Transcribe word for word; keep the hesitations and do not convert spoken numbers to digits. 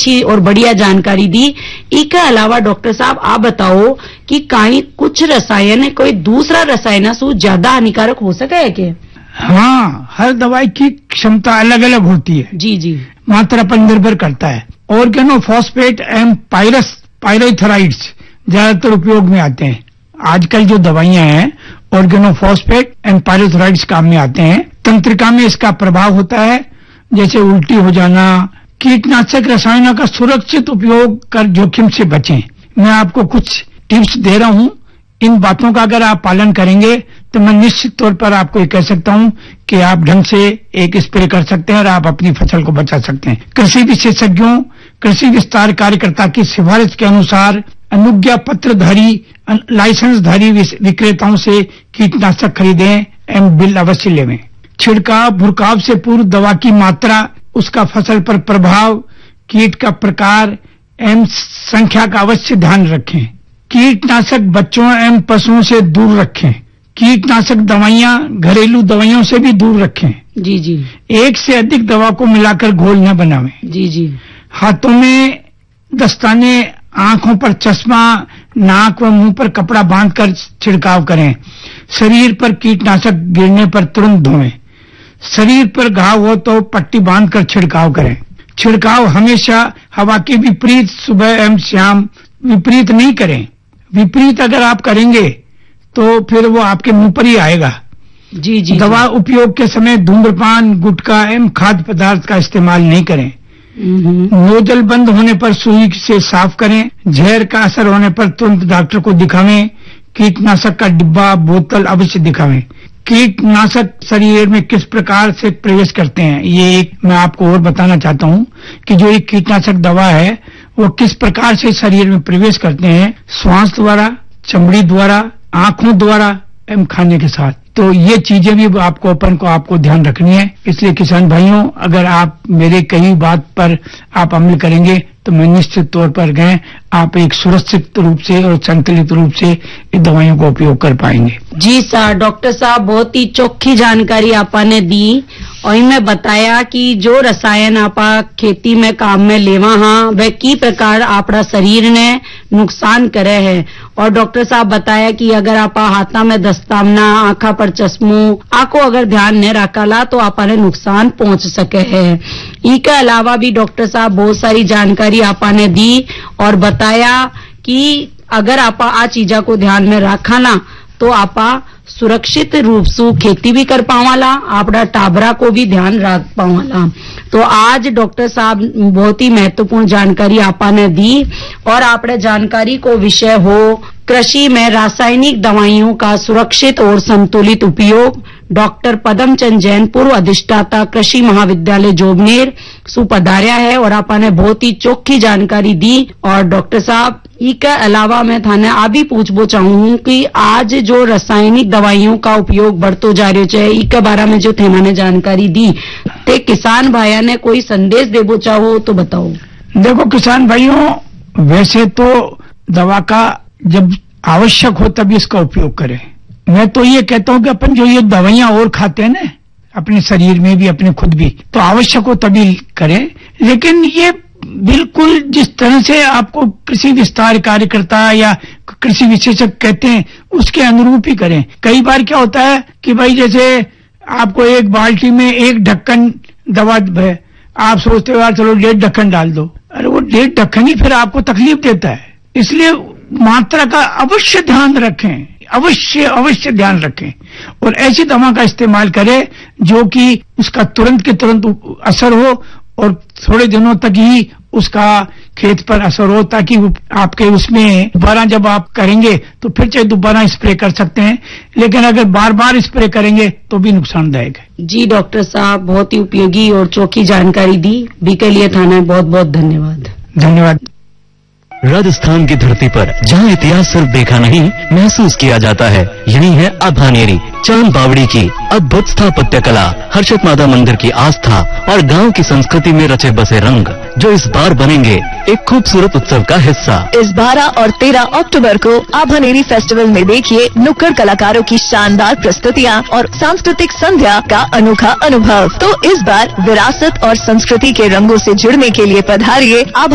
अच्छी और बढ़िया जानकारी दी। इसके अलावा डॉक्टर साहब आप बताओ कि कहीं कुछ रसायन कोई दूसरा रसायन सु ज्यादा हानिकारक हो सके है क्या? हाँ, हर दवाई की क्षमता अलग अलग होती है। जी जी, मात्रा पर निर्भर करता है। ऑर्गेनोफॉस्फेट एंड पायरस पायरेथराइड्स ज्यादातर उपयोग में आते हैं। आजकल जो दवाइयां हैं ऑर्गेनोफॉस्फेट एंड पायरेथराइड्स काम में आते हैं। तंत्रिका में इसका प्रभाव होता है, जैसे उल्टी हो जाना। कीटनाशक रसायनों का सुरक्षित उपयोग कर जोखिम से बचें। मैं आपको कुछ टिप्स दे रहा हूं, इन बातों का अगर आप पालन करेंगे तो मैं निश्चित तौर पर आपको ये कह सकता हूं कि आप ढंग से एक स्प्रे कर सकते हैं और आप अपनी फसल को बचा सकते हैं। कृषि विशेषज्ञों, कृषि विस्तार कार्यकर्ता की सिफारिश के अनुसार अनुज्ञा पत्रधारी लाइसेंसधारी विक्रेताओं से कीटनाशक खरीदें एवं बिल अवश्य लेवें। छिड़काव भुरकाव से पूर्व दवा की मात्रा, उसका फसल पर प्रभाव, कीट का प्रकार एवं संख्या का अवश्य ध्यान रखें। कीटनाशक बच्चों एवं पशुओं से दूर रखें। कीटनाशक दवाइयां घरेलू दवाइयों से भी दूर रखें। जी जी, एक से अधिक दवा को मिलाकर घोल न बनावें। जी जी, हाथों में दस्ताने, आंखों पर चश्मा, नाक व मुंह पर कपड़ा बांधकर छिड़काव करें। शरीर पर कीटनाशक गिरने पर तुरंत धोएं। शरीर पर घाव हो तो पट्टी बांधकर छिड़काव करें। छिड़काव हमेशा हवा के विपरीत सुबह एवं शाम विपरीत नहीं करें। विपरीत अगर आप करेंगे तो फिर वो आपके मुंह पर ही आएगा। जी जी, दवा जी। उपयोग के समय धूम्रपान, गुटखा एवं खाद्य पदार्थ का इस्तेमाल नहीं करें। नोजल बंद होने पर सुई से साफ करें। जहर का असर होने पर तुरंत डॉक्टर को दिखावें। कीटनाशक का डिब्बा, बोतल अवश्य दिखावें। कीटनाशक शरीर में किस प्रकार से प्रवेश करते हैं, ये एक मैं आपको और बताना चाहता हूं कि जो एक कीटनाशक दवा है वो किस प्रकार से शरीर में प्रवेश करते हैं। श्वास द्वारा, चमड़ी द्वारा, आंखों द्वारा एवं खाने के साथ। तो ये चीजें भी आपको अपन को आपको ध्यान रखनी है। इसलिए किसान भाइयों, अगर आप मेरे कही बात पर आप अमल करेंगे तो मैं निश्चित तौर पर गए आप एक सुरक्षित रूप से और संतुलित रूप से इन दवाइयों का उपयोग कर पाएंगे। जी सर, डॉक्टर साहब बहुत ही चौखी जानकारी आपने दी और इनमें बताया कि जो रसायन आपा खेती में काम में लेवा हाँ वह की प्रकार आपड़ा शरीर ने नुकसान करे है। और डॉक्टर साहब बताया कि अगर आपा हाथा में दस्ताना, आंखा पर चश्मो, आंखों अगर ध्यान न रखाला तो आपने नुकसान पहुंच सके है। इसके अलावा भी डॉक्टर साहब बहुत सारी जानकारी आपने दी और बताया कि अगर आपा आ चीजा को ध्यान में रखाना तो आपा सुरक्षित रूप से खेती भी कर पावाला, आपड़ा टाबरा को भी ध्यान रख पावाला। तो आज डॉक्टर साहब बहुत ही महत्वपूर्ण जानकारी आपने दी और आपने जानकारी को विषय हो कृषि में रासायनिक दवाइयों का सुरक्षित और संतुलित उपयोग। डॉक्टर पदमचंद जैन, पूर्व अधिष्ठाता कृषि महाविद्यालय जोबनेर सुपधार्या है और आपने बहुत ही चौखी जानकारी दी। और डॉक्टर साहब इसके अलावा मैं थाने आ भी पूछबो चाहूँ कि आज जो रासायनिक दवाइयों का उपयोग बढ़तो जा रहा है, इसके बारे में जो थे मैंने जानकारी दी, ते किसान भाइयों ने कोई संदेश देबो चाहो तो बताओ। देखो किसान भाइयों, वैसे तो दवा का जब आवश्यक हो तभी इसका उपयोग करें। मैं तो ये कहता हूँ कि अपन जो ये दवाइयां और खाते हैं ना अपने शरीर में भी, अपने खुद भी, तो आवश्यक हो तभी करें। लेकिन ये बिल्कुल जिस तरह से आपको कृषि विस्तार कार्यकर्ता या कृषि विशेषज्ञ कहते हैं उसके अनुरूप ही करें। कई बार क्या होता है कि भाई जैसे आपको एक बाल्टी में एक ढक्कन दवा है, आप सोचते हो यार चलो डेढ़ ढक्कन डाल दो, अरे वो डेढ़ ढक्कन ही फिर आपको तकलीफ देता है। इसलिए मात्रा का अवश्य ध्यान रखें, अवश्य अवश्य ध्यान रखें और ऐसी दवा का इस्तेमाल करें जो कि उसका तुरंत के तुरंत असर हो और थोड़े दिनों तक ही उसका खेत पर असर हो, ताकि आपके उसमें दोबारा जब आप करेंगे तो फिर चाहे दोबारा स्प्रे कर सकते हैं। लेकिन अगर बार बार स्प्रे करेंगे तो भी नुकसानदायक है। जी डॉक्टर साहब, बहुत ही उपयोगी और चौकी जानकारी दी, बी के लिए थाना बहुत बहुत धन्यवाद। धन्यवाद। राजस्थान की धरती पर जहां इतिहास सिर्फ देखा नहीं महसूस किया जाता है, यही है आभानेरी चांद बावड़ी की अद्भुत स्थापत्य कला, हर्षद माता मंदिर की आस्था और गांव की संस्कृति में रचे बसे रंग, जो इस बार बनेंगे एक खूबसूरत उत्सव का हिस्सा। इस बारह और तेरह अक्टूबर को आभानेरी फेस्टिवल में देखिए नुक्कड़ कलाकारों की शानदार प्रस्तुतियाँ और सांस्कृतिक संध्या का अनोखा अनुभव। तो इस बार विरासत और संस्कृति के रंगों से जुड़ने के लिए पधारिए